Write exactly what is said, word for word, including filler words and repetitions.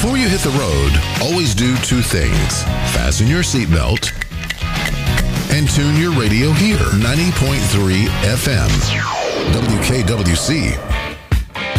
Before you hit the road, always do two things. Fasten your seatbelt and tune your radio here. ninety point three F M. W K W C.